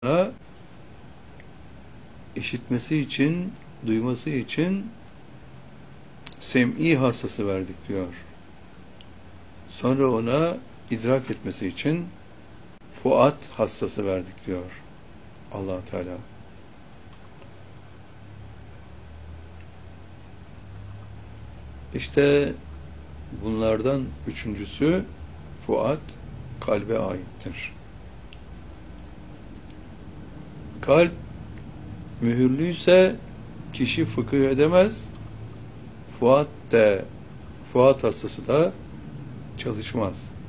Ona işitmesi için, duyması için sem'i hassası verdik diyor. Sonra ona idrak etmesi için fuat hassası verdik diyor Allah Teala. İşte bunlardan üçüncüsü fuat, kalbe aittir. Kalp mühürlüyse kişi fıkıh edemez, fuat hassası da çalışmaz.